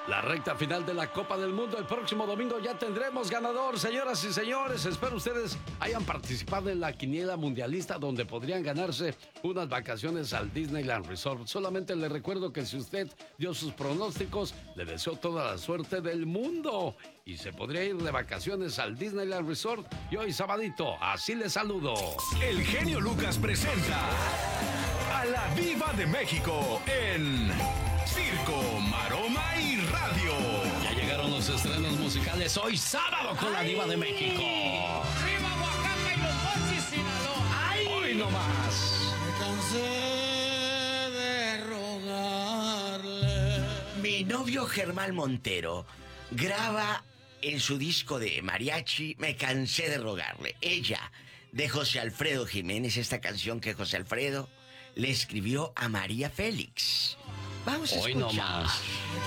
La recta final de la Copa del Mundo. El próximo domingo ya tendremos ganador, señoras y señores. Espero ustedes hayan participado en la quiniela mundialista, donde podrían ganarse unas vacaciones al Disneyland Resort. Solamente les recuerdo que si usted dio sus pronósticos, le deseo toda la suerte del mundo y se podría ir de vacaciones al Disneyland Resort. Y hoy sabadito, así les saludo. El genio Lucas presenta a la Diva de México en Circo, Maroma y Radio. Ya llegaron los estrenos musicales hoy sábado con la Diva de México. ¡Arriba Oaxaca y los Mochis, Sinaloa! ¡Ay! Hoy nomás. Me cansé de rogarle. Mi novio Germán Montero graba en su disco de mariachi Me cansé de rogarle. Ella, de José Alfredo Jiménez, esta canción que José Alfredo le escribió a María Félix. Vamos a Hoy escuchar. nomás.